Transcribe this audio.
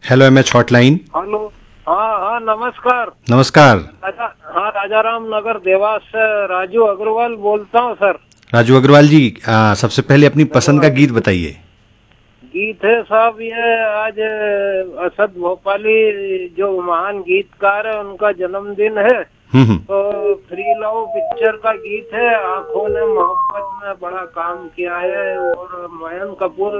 Hello MH hotline. Hello. हाँ हाँ, नमस्कार। नमस्कार। राजाराम नगर देवास से राजू अग्रवाल बोलता हूँ सर। राजू अग्रवाल जी, सबसे पहले अपनी पसंद का धन्यवाद। गीत बताइए। गीत है साहब, ये आज असद भोपाली जो महान गीतकार है उनका जन्मदिन है। हम्म। तो फ्री लव पिक्चर का गीत है, आंखों ने मोहब्बत में बड़ा काम किया है, और मयंक कपूर